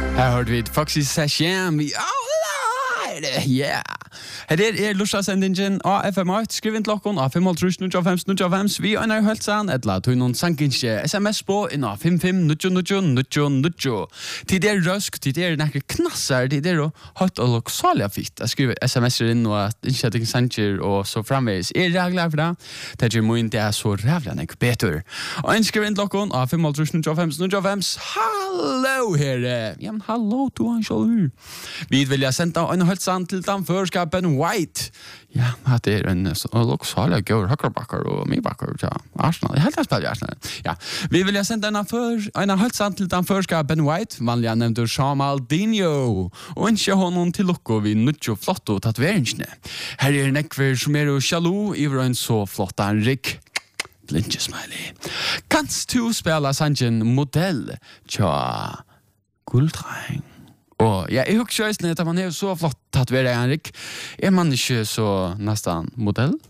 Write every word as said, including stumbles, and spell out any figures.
Här hörde vi Foxy Session. Vi all right. Yeah. Her er er Lucia-sendingen av F M åtte. Skriv inn klokken av fem tre null fem null fem. Vi er en hølt sann, et la tog noen sankinske sms på inn av fem fem null null null null. Til det er røsk, til det er nekker knasser, til det er høyt og loksalia fitt. Jeg skriver sms'er inn og ikke at jeg sanker og så framveis. Er jeg glad for det? Det er min, det er så rævlig enn jeg beter. Og en skriv inn klokken av fem tre null fem null fem. Hallo her. Ja, men hallo, du har en kjølur. Vi vil jeg sende en høyt sann til den førskapen White. Ja, det er en loksalia går høkkerbakker og mybakker til Arsenal. Jeg helt jeg spiller i Arsenal. Ja, vi vil jeg sende en for en høyt sann til den førskapen White. Vanlig jeg nevnte Chamaldinho. Og ikke honom til lukko vi nødjo flott og tatoveringsne. Her er nekver som er og sjalu i en så flott en rik. Blinche smiley. Kanst du spela sangen modell tja guldreng? Og ja, jeg husker ikke at man er så flott tatoveret, Henrik. Er man ikke så nesten modell?